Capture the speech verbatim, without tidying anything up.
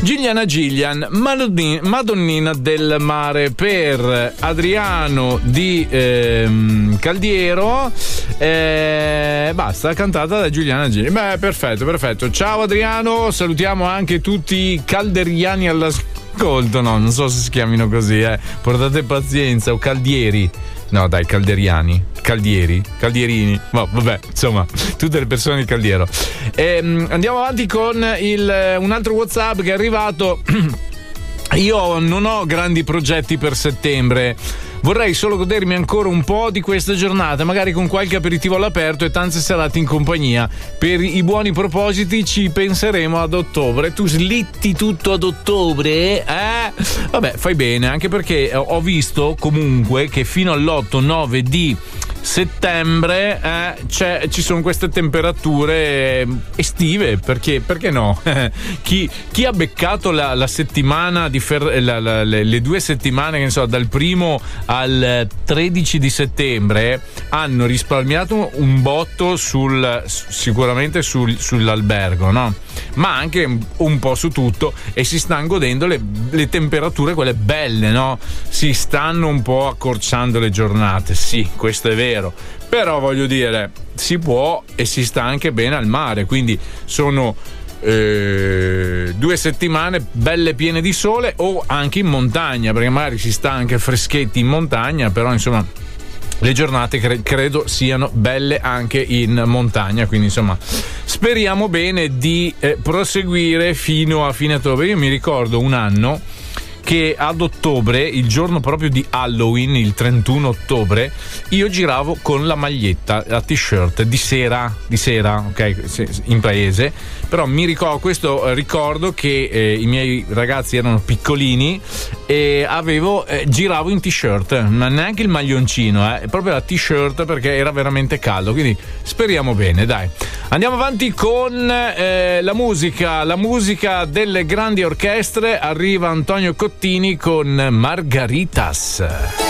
Giuliana Gillian, Madonnina del Mare per Adriano di ehm, Caldiero. Eh, basta, cantata da Giuliana Gillian. Beh, perfetto, perfetto. Ciao Adriano, salutiamo anche tutti i calderiani all'ascolto. No, non so se si chiamino così, eh. Portate pazienza, o caldieri. No, dai, calderiani, caldieri, caldierini, no, vabbè, insomma, tutte le persone di Caldiero. E, andiamo avanti con il, un altro WhatsApp che è arrivato. Io non ho grandi progetti per settembre. Vorrei solo godermi ancora un po' di questa giornata, magari con qualche aperitivo all'aperto e tante serate in compagnia. Per i buoni propositi ci penseremo ad ottobre. Tu slitti tutto ad ottobre? Eh? Vabbè, fai bene, anche perché ho visto comunque che fino all'otto nove di settembre eh, c'è, ci sono queste temperature estive, perché, perché no? chi, chi ha beccato la, la settimana di fer, la, la, le, le due settimane, che ne so, dal primo al tredici di settembre, hanno risparmiato un botto sul, sicuramente sul, sull'albergo, no? Ma anche un po' su tutto, e si stanno godendo le, le temperature, quelle belle, no? Si stanno un po' accorciando le giornate, sì, questo è vero, però voglio dire, si può e si sta anche bene al mare, quindi sono eh, due settimane belle piene di sole, o anche in montagna, perché magari si sta anche freschetti in montagna, però insomma le giornate cre- credo siano belle anche in montagna, quindi insomma speriamo bene di eh, proseguire fino a fine ottobre. Io mi ricordo un anno che ad ottobre, il giorno proprio di Halloween, il trentuno ottobre, io giravo con la maglietta, la t-shirt di sera, di sera, ok, in paese, però mi ricordo, questo ricordo che eh, i miei ragazzi erano piccolini e avevo, eh, giravo in t-shirt, ma neanche il maglioncino, eh, proprio la t-shirt, perché era veramente caldo, quindi speriamo bene, dai. Andiamo avanti con eh, la musica, la musica delle grandi orchestre. Arriva Antonio Cottini con Margaritas.